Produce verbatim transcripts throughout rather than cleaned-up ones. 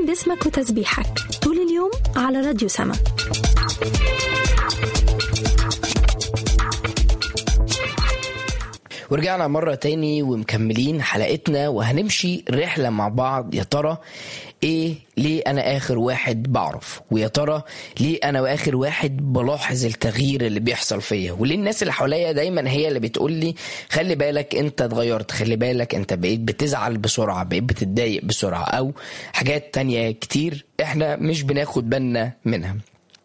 اهتم باسمك وتسبيحك طول اليوم على راديو سما. ورجعنا مرة تاني ومكملين حلقتنا وهنمشي رحلة مع بعض. يا ترى ايه ليه انا اخر واحد بعرف، ويا ترى ليه انا واخر واحد بلاحظ التغيير اللي بيحصل فيا، وليه الناس اللي حواليا دايما هي اللي بتقولي خلي بالك انت اتغيرت، خلي بالك انت بقيت بتزعل بسرعة، بقيت بتتضايق بسرعة، او حاجات تانية كتير احنا مش بناخد بالنا منها.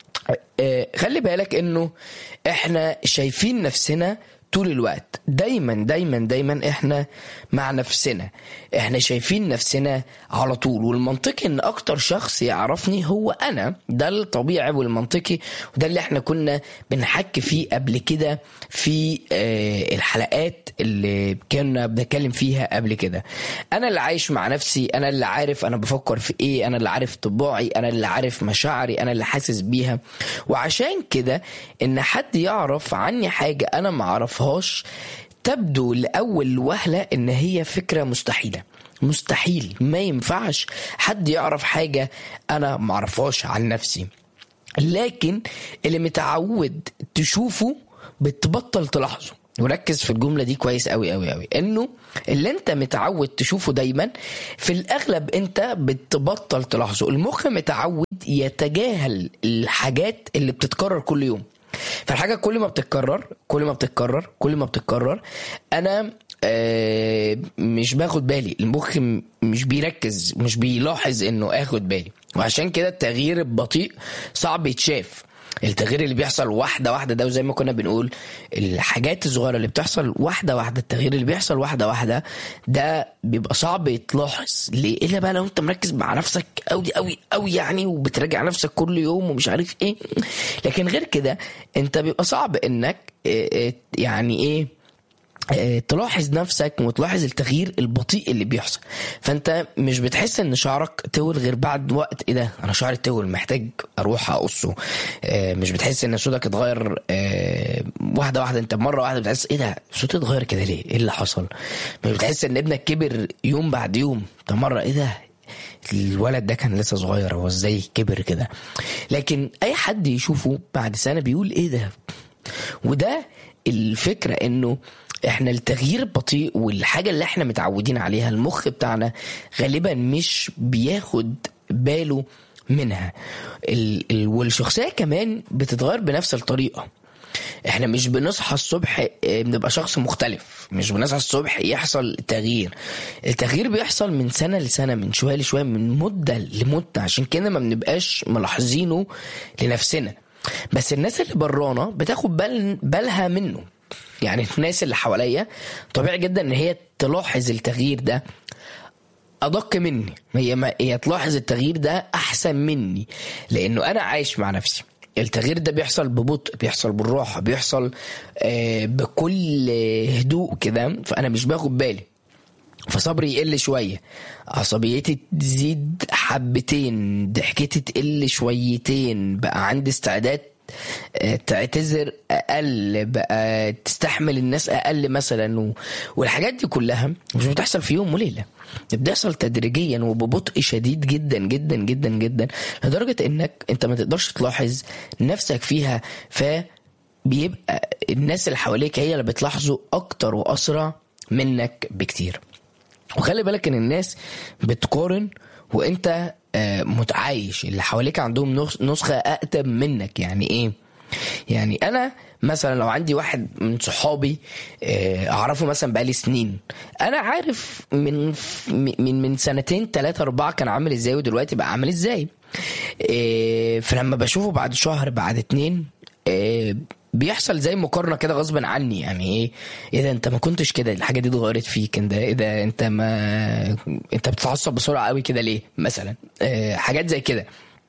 اه خلي بالك انه احنا شايفين نفسنا طول الوقت، دايما دايما دايما احنا مع نفسنا، احنا شايفين نفسنا على طول. والمنطقي ان اكتر شخص يعرفني هو انا، ده الطبيعي والمنطقي، وده اللي احنا كنا بنحكي فيه قبل كده في اه الحلقات اللي كنا بنتكلم فيها قبل كده. انا اللي عايش مع نفسي، انا اللي عارف انا بفكر في ايه، انا اللي عارف طباعي، انا اللي عارف مشاعري، انا اللي حاسس بيها. وعشان كده ان حد يعرف عني حاجة انا معرفها هاش تبدو لأول وهلة إن هي فكرة مستحيلة. مستحيل، ما ينفعش حد يعرف حاجة أنا معرفهاش عن نفسي. لكن اللي متعود تشوفه بتبطل تلاحظه. وركز في الجملة دي كويس قوي قوي قوي، إنه اللي أنت متعود تشوفه دايما في الأغلب أنت بتبطل تلاحظه. المخ متعود يتجاهل الحاجات اللي بتتكرر كل يوم. فالحاجة كل ما بتتكرر كل ما بتتكرر كل ما بتتكرر أنا آه مش باخد بالي، المخ مش بيركز، مش بيلاحظ إنه أخد بالي. وعشان كده التغيير البطيء صعب يتشاف. التغيير اللي بيحصل واحدة واحدة ده، وزي ما كنا بنقول الحاجات الصغيرة اللي بتحصل واحدة واحدة، التغيير اللي بيحصل واحدة واحدة ده بيبقى صعب يتلاحظ. ليه؟ إلا بقى لو انت مركز مع نفسك قوي قوي قوي يعني، وبتراجع نفسك كل يوم ومش عارف ايه. لكن غير كده انت بيبقى صعب انك يعني ايه تلاحظ نفسك وتلاحظ التغيير البطيء اللي بيحصل. فانت مش بتحس ان شعرك طول غير بعد وقت، ايه ده انا شعري طول محتاج اروح اقصه. مش بتحس ان صوتك اتغير واحده واحده، انت مره واحده بتحس ايه ده صوتي اتغير كده ليه، ايه اللي حصل. مش بتحس ان ابنك كبر يوم بعد يوم، انت مره ايه ده الولد ده كان لسه صغير، هو ازاي كبر كده. لكن اي حد يشوفه بعد سنه بيقول ايه ده. وده الفكره، انه احنا التغيير البطيء والحاجة اللي احنا متعودين عليها المخ بتاعنا غالبا مش بياخد باله منها. ال ال والشخصية كمان بتتغير بنفس الطريقة. احنا مش بنصحى الصبح بنبقى شخص مختلف، مش بنصحى الصبح يحصل تغيير. التغيير بيحصل من سنة لسنة، من شوية لشوية، من مدة لمدة. عشان كده ما بنبقاش ملاحظينه لنفسنا، بس الناس اللي برانا بتاخد بال بالها منه. يعني الناس اللي حواليا طبيعي جدا ان هي تلاحظ التغيير ده ادق مني، هي ما هي تلاحظ التغيير ده احسن مني، لانه انا عايش مع نفسي. التغيير ده بيحصل ببطء، بيحصل بالراحه، بيحصل آه بكل هدوء كده، فانا مش باخد بالي. فصبري يقل شويه، عصبيتي تزيد حبتين، ضحكتي تقل شويتين، بقى عندي استعداد تعتذر اقل، بقى تستحمل الناس اقل مثلا. والحاجات دي كلها مش بتحصل في يوم وليله، بتحصل تدريجيا وببطء شديد جدا جدا جدا جدا، لدرجه انك انت ما تقدرش تلاحظ نفسك فيها. فبيبقى الناس اللي حواليك هي اللي بتلاحظوا اكتر واسرع منك بكتير. وخلي بالك ان الناس بتقارن وانت متعايش، اللي حواليك عندهم نسخة أقدم منك. يعني إيه؟ يعني أنا مثلا لو عندي واحد من صحابي أعرفه مثلا بقالي سنين، أنا عارف من من من سنتين ثلاثة أربعة كان عامل إزاي ودلوقتي بقى عامل إزاي. فلما بشوفه بعد شهر بعد اتنين بيحصل زي مقارنه كده غصبا عني. يعني ايه ايه ده انت ما كنتش كده، الحاجه دي اتغيرت فيك، انت ايه ده انت ما انت بتتعصب بسرعه قوي كده ليه مثلا. اه حاجات زي كده.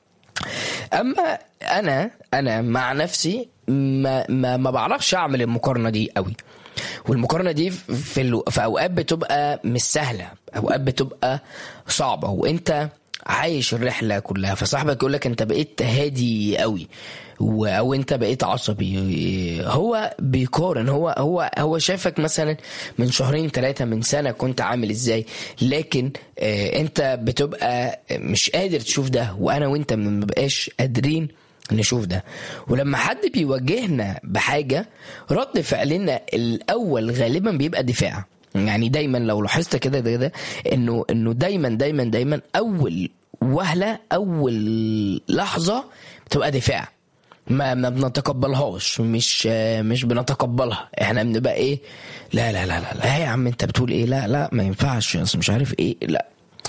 اما انا انا مع نفسي ما ما, ما بعرفش اعمل المقارنه دي قوي. والمقارنه دي في, ال... في اوقات بتبقى مش سهله، اوقات بتبقى صعبه، وانت عايش الرحلة كلها. فصاحبك يقول لك انت بقيت هادي قوي او انت بقيت عصبي، هو بيقارن، هو هو هو شافك مثلا من شهرين ثلاثة من سنة كنت عامل ازاي، لكن اه انت بتبقى مش قادر تشوف ده، وانا وانت ما بقاش قادرين نشوف ده. ولما حد بيواجهنا بحاجة رد فعلنا الاول غالبا بيبقى دفاع. يعني دايما لو لاحظت كده ده ده انه انه دايما دايما دايما اول وهلة اول لحظة بتبقى دفاع، ما ما بنتقبلهاش، مش مش بنتقبلها. احنا بنبقى ايه، لا لا لا لا لا يا عم انت بتقول ايه، لا لا ما ينفعش، اصل مش عارف ايه، لا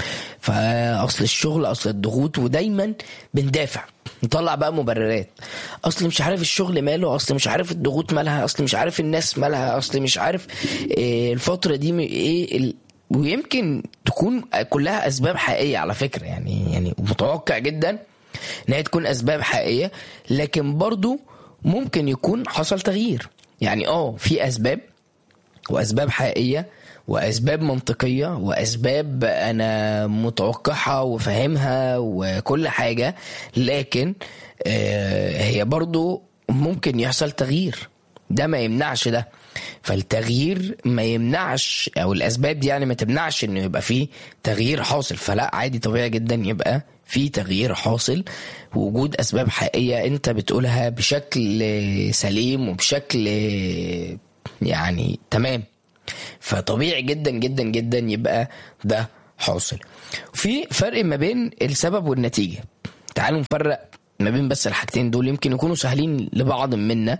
فاصل الشغل، اصل الضغوط، ودايما بندافع نطلع بقى مبررات. اصل مش عارف الشغل ماله، اصل مش عارف الضغوط مالها، اصل مش عارف الناس مالها، اصل مش عارف إيه الفترة دي ايه ال... ويمكن تكون كلها اسباب حقيقية على فكرة، يعني يعني متوقع جدا ان هي تكون اسباب حقيقية، لكن برضو ممكن يكون حصل تغيير. يعني اه في اسباب واسباب حقيقية واسباب منطقية واسباب انا متوقعها وفهمها وكل حاجة، لكن آه هي برضو ممكن يحصل تغيير، ده ما يمنعش ده. فالتغيير ما يمنعش، او الاسباب دي يعني ما تمنعش انه يبقى فيه تغيير حاصل. فلا عادي طبيعي جدا يبقى في تغيير حاصل، وجود اسباب حقيقية انت بتقولها بشكل سليم وبشكل يعني تمام. فطبيعي جدا جدا جدا يبقى ده حاصل. في فرق ما بين السبب والنتيجة. تعالوا نفرق ما بين بس الحاجتين دول، يمكن يكونوا سهلين لبعض منا،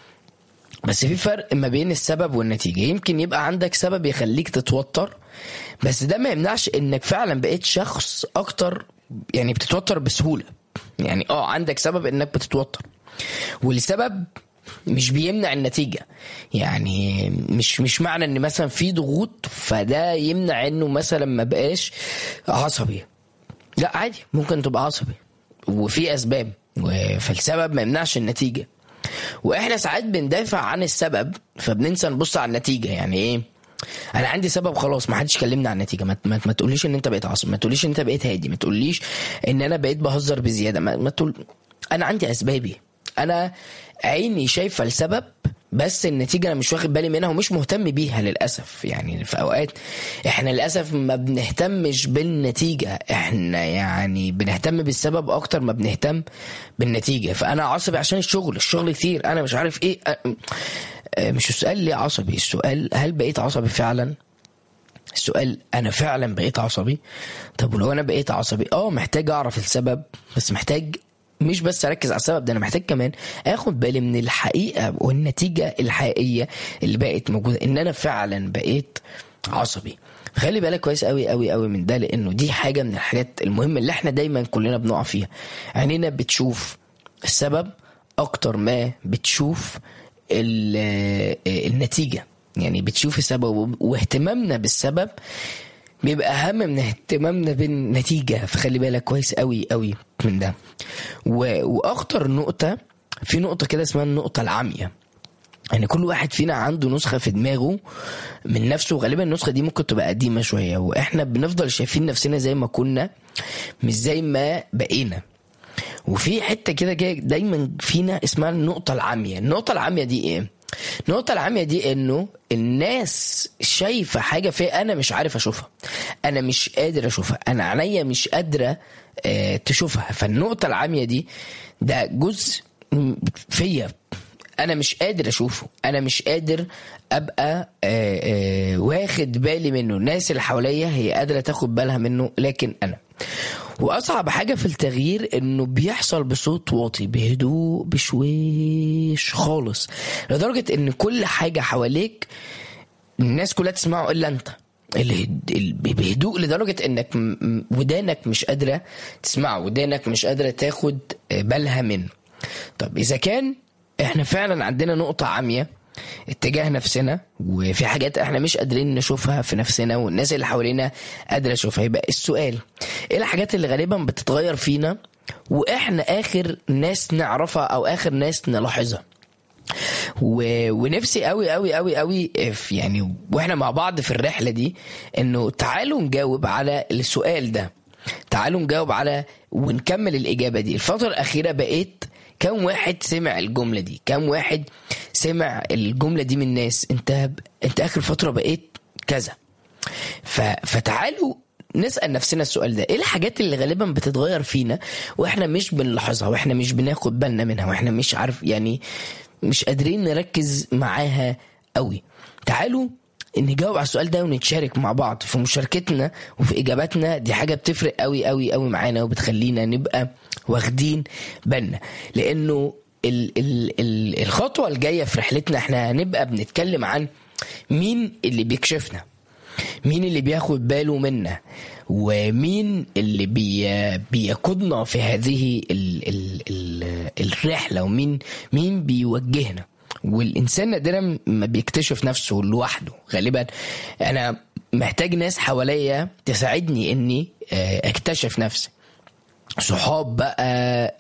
بس في فرق ما بين السبب والنتيجة. يمكن يبقى عندك سبب يخليك تتوتر، بس ده ما يمنعش انك فعلا بقيت شخص اكتر يعني بتتوتر بسهولة. يعني اه عندك سبب انك بتتوتر، والسبب مش بيمنع النتيجة. يعني مش مش معنى ان مثلا في ضغوط فده يمنع انه مثلا ما بقاش عصبي، لا عادي ممكن تبقى عصبي وفي اسباب، فالسبب ما يمنعش النتيجة. واحنا ساعات بندافع عن السبب فبننسى نبص على النتيجة. يعني ايه، انا عندي سبب خلاص، ما حدش كلمني عن النتيجه، ما, ما, ما تقوليش ان انت بقيت عصبي، ما تقوليش ان انت بقيت هادي، ما تقوليش ان انا بقيت بهزر بزياده، ما, ما تقول انا عندي اسبابي، انا عيني شايفه السبب بس النتيجه انا مش واخد بالي منها ومش مهتم بيها للاسف. يعني في اوقات احنا للاسف ما بنهتمش بالنتيجه، احنا يعني بنهتم بالسبب اكتر ما بنهتم بالنتيجه. فانا عصبي عشان الشغل الشغل كتير، انا مش عارف ايه. مش السؤال ليه عصبي، السؤال هل بقيت عصبي فعلا؟ السؤال انا فعلا بقيت عصبي؟ طب ولو انا بقيت عصبي اه محتاج اعرف السبب، بس محتاج مش بس اركز على السبب ده، انا محتاج كمان اخد بالي من الحقيقة والنتيجة الحقيقية اللي بقت موجودة، ان انا فعلا بقيت عصبي. خلي بالك كويس قوي قوي قوي من ده، لانه دي حاجة من الحاجات المهمة اللي احنا دايما كلنا بنقع فيها. عينينا بتشوف السبب اكتر ما بتشوف النتيجة. يعني بتشوف السبب، واهتمامنا بالسبب بيبقى أهم من اهتمامنا بالنتيجة. فخلي بالك كويس قوي قوي من ده. وأخطر نقطة في نقطة كده اسمها النقطة العامية. يعني كل واحد فينا عنده نسخة في دماغه من نفسه، غالبا النسخة دي ممكن تبقى قديمة شوية، وإحنا بنفضل شايفين نفسنا زي ما كنا مش زي ما بقينا. وفي حتة كده جاية دايما فينا اسمها النقطة العامية. النقطة العامية دي ايه؟ النقطة العامية دي انه الناس شايفة حاجة فيها انا مش عارف اشوفها، انا مش قادر اشوفها، انا عينيا مش قادرة اه تشوفها. فالنقطة العامية دي ده جزء فيا انا مش قادر اشوفه، انا مش قادر ابقى اه اه واخد بالي منه. الناس اللي حواليا هي قادرة تاخد بالها منه، لكن انا. واصعب حاجة في التغيير انه بيحصل بصوت واطي، بهدوء، بشويش خالص، لدرجة ان كل حاجة حواليك الناس كلها تسمعه الا انت. بهدوء لدرجة انك ودانك مش قادرة تسمعه، ودانك مش قادرة تاخد بالها منه. طب اذا كان احنا فعلا عندنا نقطة عامية اتجاه نفسنا، وفي حاجات احنا مش قادرين نشوفها في نفسنا والناس اللي حوالينا قادرة تشوفها، يبقى السؤال ايه الحاجات اللي غالبا بتتغير فينا واحنا اخر ناس نعرفها او اخر ناس نلاحظها. و... ونفسي قوي قوي قوي قوي يعني واحنا مع بعض في الرحلة دي انه تعالوا نجاوب على السؤال ده. تعالوا نجاوب على ونكمل الإجابة دي. الفترة الأخيرة بقيت كم واحد سمع الجملة دي؟ كم واحد سمع الجملة دي من الناس؟ انت انت آخر فترة بقيت كذا. ف... فتعالوا نسأل نفسنا السؤال ده. ايه الحاجات اللي غالبا بتتغير فينا واحنا مش بنلاحظها واحنا مش بناخد بالنا منها واحنا مش عارف يعني مش قادرين نركز معاها قوي؟ تعالوا نجاوب على السؤال ده ونتشارك مع بعض في مشاركتنا وفي إجاباتنا. دي حاجة بتفرق قوي قوي قوي معانا وبتخلينا نبقى واخدين بالنا، لأنه ال ال ال الخطوة الجاية في رحلتنا احنا هنبقى بنتكلم عن مين اللي بيكشفنا، مين اللي بياخد باله منا، ومين اللي بي بيقودنا في هذه ال ال ال الرحلة، ومين مين بيوجهنا. والإنسان نادرا ما بيكتشف نفسه لوحده. غالبا أنا محتاج ناس حواليا تساعدني إني اكتشف نفسي، صحاب بقى،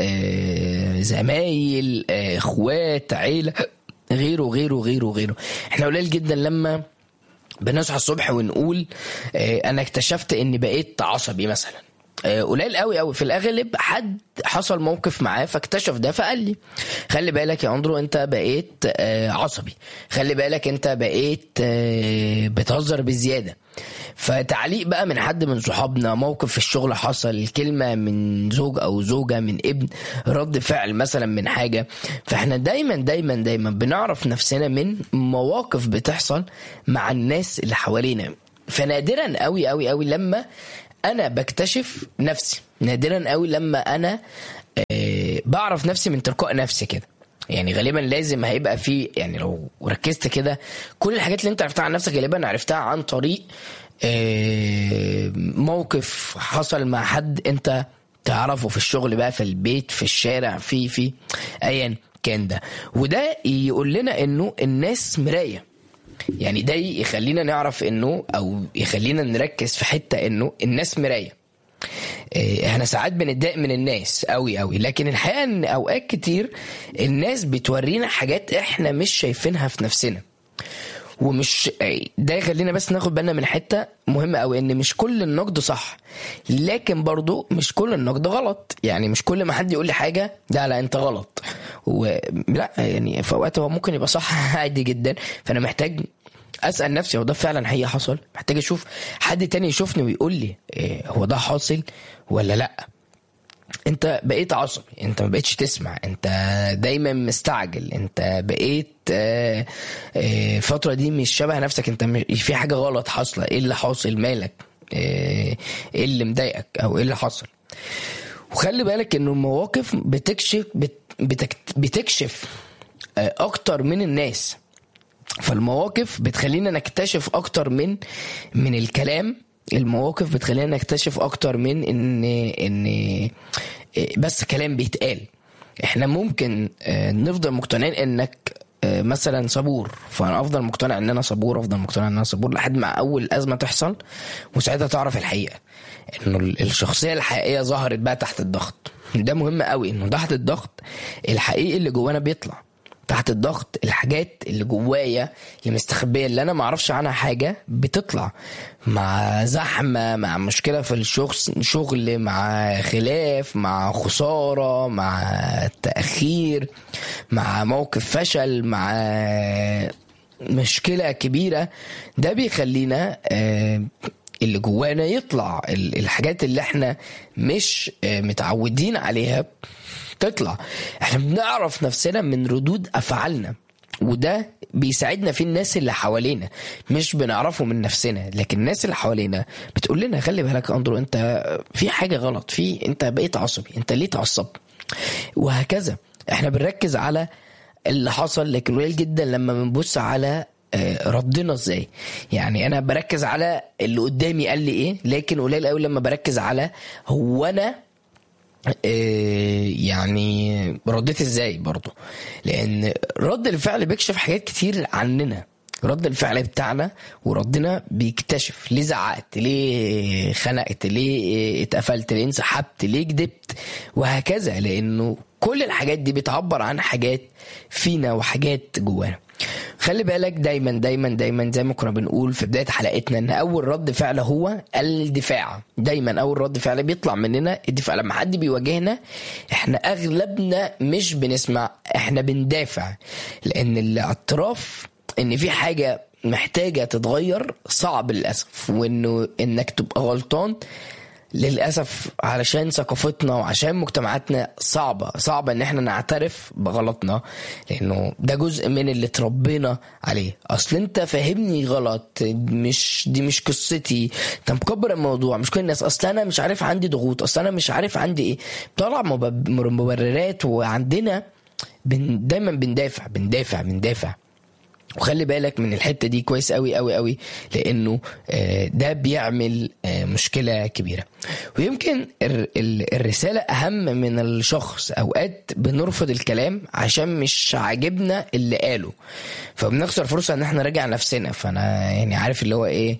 زمايل، اخوات، عيلة، غيره غيره غيره غيره. احنا قليل جدا لما بنصحى الصبح ونقول انا اكتشفت اني بقيت عصبي مثلا. قليل قوي قوي. في الاغلب حد حصل موقف معاه فاكتشف ده فقال لي خلي بالك يا اندرو انت بقيت عصبي، خلي بالك انت بقيت بتهزر بزيادة. فتعليق بقى من حد من صحابنا، موقف في الشغل حصل، كلمة من زوج او زوجة، من ابن، رد فعل مثلا من حاجة. فاحنا دايما دايما دايما بنعرف نفسنا من مواقف بتحصل مع الناس اللي حوالينا. فنادرا قوي قوي قوي لما انا بكتشف نفسي، نادرا قوي لما انا أه بعرف نفسي من تلقاء نفسي كده. يعني غالبا لازم هيبقى في، يعني لو ركزت كده كل الحاجات اللي انت عرفتها عن نفسك غالبا عرفتها عن طريق أه موقف حصل مع حد انت تعرفه في الشغل بقى، في البيت، في الشارع، في في ايا كان ده. وده يقول لنا انه الناس مراية. يعني ده يخلينا نعرف انه او يخلينا نركز في حتة انه الناس مراية. احنا ساعات بنتضايق من الناس قوي قوي، لكن الحقيقة ان اوقات كتير الناس بتورينا حاجات احنا مش شايفينها في نفسنا. ومش ده يخلينا بس ناخد بالنا من حتة مهمة قوي، ان مش كل النقد صح، لكن برضو مش كل النقد غلط. يعني مش كل ما حد يقول لي حاجة ده لا انت غلط، ولا يعني في اوقات هو ممكن يبقى صح عادي جدا. فانا محتاج اسأل نفسي هو ده فعلا هي حصل؟ محتاج اشوف حد تاني يشوفني ويقول لي إيه هو ده حاصل ولا لا. انت بقيت عصبي، انت ما بقيتش تسمع، انت دايما مستعجل، انت بقيت آه آه فترة دي مش شبه نفسك، انت في حاجة غلط حاصلة. ايه اللي حاصل؟ مالك؟ ايه اللي مضايقك او ايه اللي حصل؟ وخلي بالك انه المواقف بتكشف بت بتكشف آه اكتر من الناس. فالمواقف بتخلينا نكتشف اكتر من من الكلام. المواقف بتخلينا نكتشف اكتر من ان ان بس كلام بيتقال. احنا ممكن نفضل مقتنعين انك مثلا صبور، فانا افضل مقتنع ان انا صبور، افضل مقتنع ان انا صبور لحد ما اول ازمه تحصل، وساعتها تعرف الحقيقه انه الشخصيه الحقيقيه ظهرت بقى تحت الضغط. ده مهم قوي، انه تحت الضغط الحقيقي اللي جوانا بيطلع. تحت الضغط الحاجات اللي جوايا اللي مستخبيه اللي انا ما اعرفش عنها حاجه بتطلع، مع زحمه، مع مشكله في الشغل شغل مع خلاف، مع خساره، مع تاخير، مع موقف فشل، مع مشكله كبيره. ده بيخلينا اللي جوانا يطلع، الحاجات اللي احنا مش متعودين عليها تطلع. احنا بنعرف نفسنا من ردود افعالنا، وده بيساعدنا في الناس اللي حوالينا. مش بنعرفه من نفسنا، لكن الناس اللي حوالينا بتقول لنا خلي بالك اندرو انت في حاجة غلط، في انت بقيت عصبي، انت ليه تعصب، وهكذا. احنا بنركز على اللي حصل، لكن قليل جدا لما بنبص على ردنا ازاي. يعني انا بركز على اللي قدامي قال لي ايه، لكن قليل قوي لما بركز على هو انا يعني رديت ازاي برضو. لان رد الفعل بيكشف حاجات كتير عننا. رد الفعل بتاعنا وردنا بيكتشف ليه زعقت، ليه خنقت، ليه اتقفلت، ليه انسحبت، ليه كدبت، وهكذا. لانه كل الحاجات دي بتعبر عن حاجات فينا وحاجات جوانا. خلي بالك دايما دايما دايما زي ما كنا بنقول في بداية حلقتنا ان اول رد فعل هو الدفاع. دايما اول رد فعل بيطلع مننا الدفاع. لما حد بيواجهنا احنا اغلبنا مش بنسمع، احنا بندافع، لان الاعتراف ان في حاجة محتاجة تتغير صعب للأسف، وانه انك تبقى غلطان للأسف علشان ثقافتنا وعشان مجتمعاتنا صعبة صعبة ان احنا نعترف بغلطنا، لانه ده جزء من اللي تربينا عليه. اصل انت فاهمني غلط، مش دي مش قصتي، انت مكبر الموضوع، مش كل الناس، اصل انا مش عارف عندي ضغوط، اصل انا مش عارف عندي ايه، طلع مبررات. وعندنا بن دايما بندافع بندافع بندافع وخلي بالك من الحتة دي كويس قوي قوي قوي، لانه ده بيعمل مشكلة كبيرة. ويمكن الرسالة اهم من الشخص. اوقات بنرفض الكلام عشان مش عاجبنا اللي قاله، فبنخسر فرصة ان احنا نراجع نفسنا. فانا يعني عارف اللي هو ايه،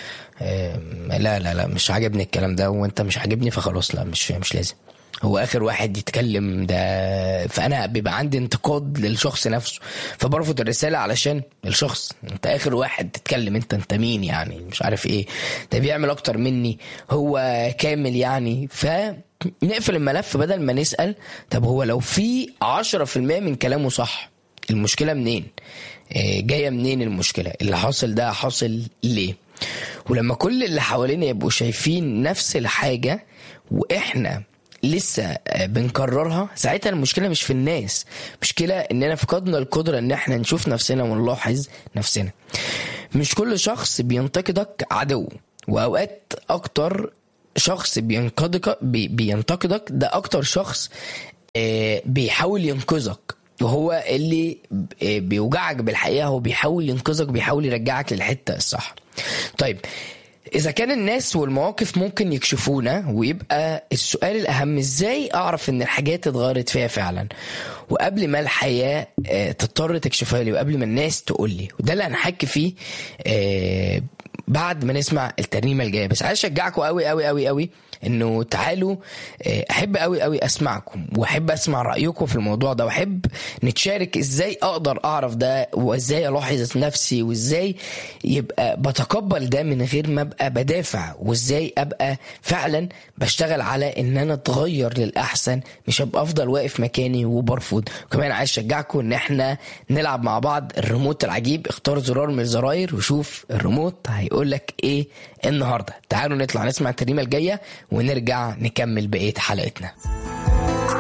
لا لا لا مش عاجبني الكلام ده، وانت مش عاجبني، فخلاص لا مش مش لازم هو اخر واحد يتكلم ده. فانا بيبقى عندي انتقاد للشخص نفسه، فبرفض الرسالة علشان الشخص. انت اخر واحد تتكلم، انت انت مين يعني، مش عارف ايه، ده بيعمل اكتر مني، هو كامل يعني. فنقفل الملف بدل ما نسأل طب هو لو في عشرة في المية من كلامه صح، المشكلة منين؟ جاية منين المشكلة؟ اللي حاصل ده حاصل ليه؟ ولما كل اللي حوالينا يبقوا شايفين نفس الحاجة واحنا لسه بنكررها، ساعتها المشكلة مش في الناس، مشكلة اننا فقدنا القدرة ان احنا نشوف نفسنا ونلاحظ نفسنا. مش كل شخص بينتقدك عدو، واوقات اكتر شخص بينتقدك بينتقدك ده اكتر شخص بيحاول ينقذك، وهو اللي بيوجعك بالحقيقة، هو بيحاول ينقذك، بيحاول يرجعك للحتة الصح. طيب إذا كان الناس والمواقف ممكن يكشفونا، ويبقى السؤال الأهم إزاي أعرف إن الحاجات اتغيرت فيها فعلا، وقبل ما الحياة تضطر تكشفها لي، وقبل ما الناس تقول لي. وده اللي هنحكي فيه بعد ما نسمع الترنيمة الجاية. بس عايز أشجعكم قوي قوي قوي قوي انه تعالوا، احب قوي قوي اسمعكم، واحب اسمع رأيكم في الموضوع ده، واحب نتشارك ازاي اقدر اعرف ده، وازاي الاحظ نفسي، وازاي يبقى بتقبل ده من غير ما ابقى بدافع، وازاي ابقى فعلا بشتغل على ان انا اتغير للاحسن، مش ابقى افضل واقف مكاني وبرفض. وكمان عايز اشجعكم ان احنا نلعب مع بعض الريموت العجيب. اختار زرار من الزراير وشوف الريموت هيقولك ايه النهارده. تعالوا نطلع نسمع الترنيمة الجاية ونرجع نكمل بقية حلقتنا.